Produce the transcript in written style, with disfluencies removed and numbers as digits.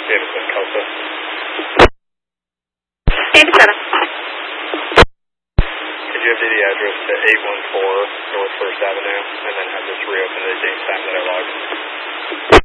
Jameson, Kelso. David 7. Could you update the address to 814 North 1st Avenue, and then have this reopened at the same time that I logged?